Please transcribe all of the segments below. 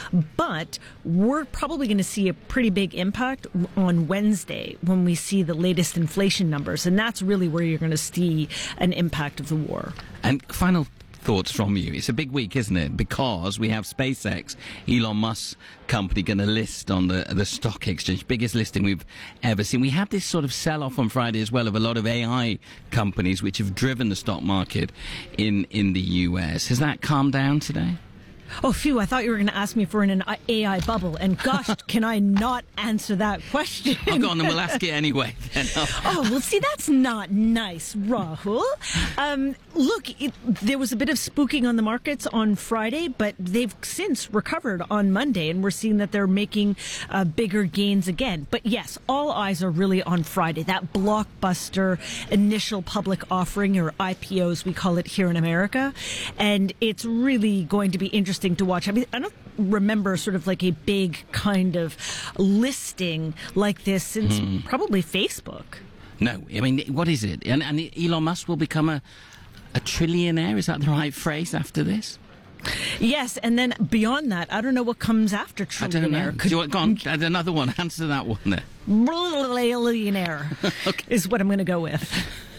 But we're probably going to see a pretty big impact on Wednesday when we see the latest inflation numbers. And that's really where you're going to see an impact of the war. And final thoughts from you. It's a big week, isn't it? Because we have SpaceX, Elon Musk's company, going to list on the stock exchange. Biggest listing we've ever seen. We had this sort of sell-off on Friday as well of a lot of AI companies which have driven the stock market in the US. Has that calmed down today? Oh, phew, I thought you were going to ask me for an AI bubble. And gosh, can I not answer that question? Oh, go on, then we'll ask it anyway. Oh, well, see, that's not nice, Rahul. Look, there was a bit of spooking on the markets on Friday, but they've since recovered on Monday, and we're seeing that they're making bigger gains again. But yes, all eyes are really on Friday, that blockbuster initial public offering, or IPO as we call it here in America. And it's really going to be interesting to watch. I mean, I don't remember sort of like a big kind of listing like this since probably Facebook. No, I mean, what is it? And Elon Musk will become a trillionaire? Is that the right phrase after this? Yes, and then beyond that, I don't know what comes after trillionaire. I don't know. Do you want, go on, add another one. Answer that one there. Billionaire is what I'm going to go with.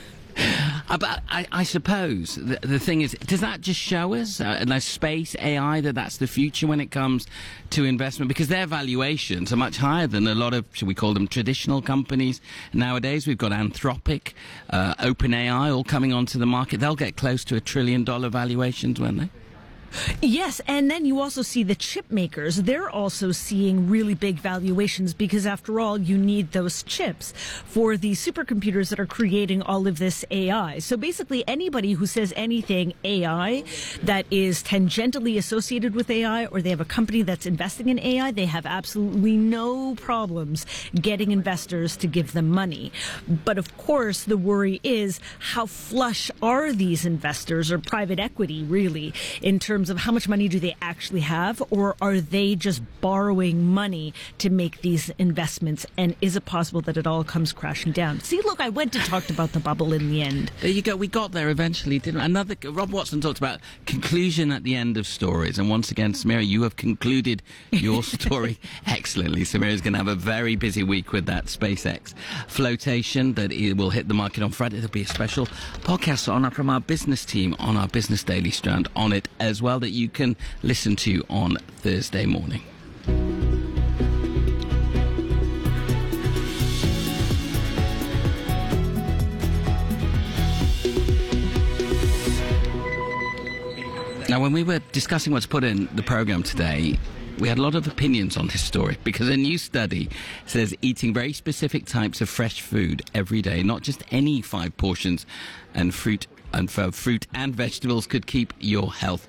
But I suppose the thing is, does that just show us, like space, AI, that's the future when it comes to investment? Because their valuations are much higher than a lot of, should we call them, traditional companies. Nowadays, we've got Anthropic, OpenAI all coming onto the market. They'll get close to $1 trillion valuations, won't they? Yes, and then you also see the chip makers. They're also seeing really big valuations because, after all, you need those chips for the supercomputers that are creating all of this AI. So basically, anybody who says anything AI that is tangentially associated with AI, or they have a company that's investing in AI, they have absolutely no problems getting investors to give them money. But of course, the worry is, how flush are these investors, or private equity really, in terms of how much money do they actually have, or are they just borrowing money to make these investments? And is it possible that it all comes crashing down? See, look, I went and talked about the bubble in the end. There you go. We got there eventually, didn't we? Rob Watson talked about conclusion at the end of stories. And once again, Samira, you have concluded your story excellently. Samira's going to have a very busy week with that SpaceX flotation that will hit the market on Friday. There'll be a special podcast from our business team on our Business Daily Strand on it as well, that you can listen to on Thursday morning. Now, when we were discussing what's put in the programme today, we had a lot of opinions on this story, because a new study says eating very specific types of fresh food every day, not just any 5 portions, and fruit and vegetables, could keep your health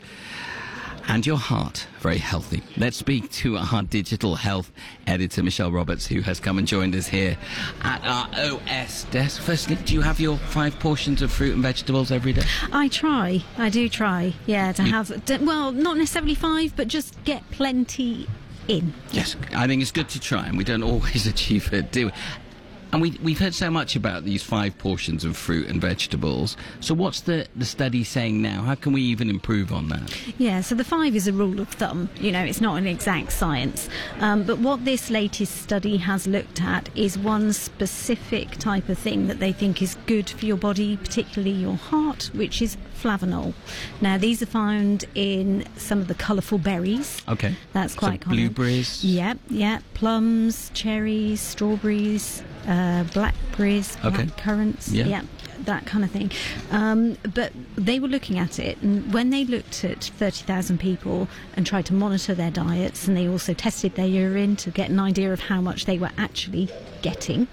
and your heart very healthy. Let's speak to our digital health editor, Michelle Roberts, who has come and joined us here at our OS desk. Firstly, do you have your 5 portions of fruit and vegetables every day? I do try, yeah, to have, well, not necessarily 5, but just get plenty in. Yes, I think it's good to try, and we don't always achieve it, do we? And we've heard so much about these 5 portions of fruit and vegetables. So what's the study saying now? How can we even improve on that? Yeah, so the 5 is a rule of thumb. You know, it's not an exact science. But what this latest study has looked at is one specific type of thing that they think is good for your body, particularly your heart, which is flavanol. Now, these are found in some of the colourful berries. Okay. That's quite common. Blueberries? Yeah. Plums, cherries, strawberries, blackberries, black currants. Yeah, that kind of thing. But they were looking at it, and when they looked at 30,000 people and tried to monitor their diets, and they also tested their urine to get an idea of how much they were actually getting,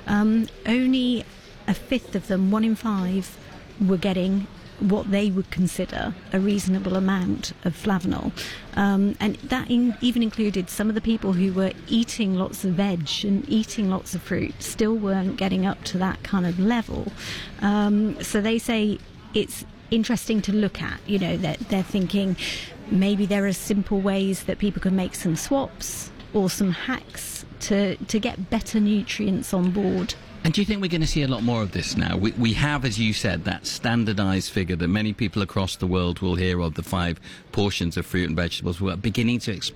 only a fifth of them, 1 in 5, were getting what they would consider a reasonable amount of flavanol. And that even included some of the people who were eating lots of veg and eating lots of fruit still weren't getting up to that kind of level. So they say it's interesting to look at, you know, that they're thinking maybe there are simple ways that people can make some swaps or some hacks to get better nutrients on board. And do you think we're going to see a lot more of this now? We have, as you said, that standardised figure that many people across the world will hear of, the 5 portions of fruit and vegetables. We're beginning to explore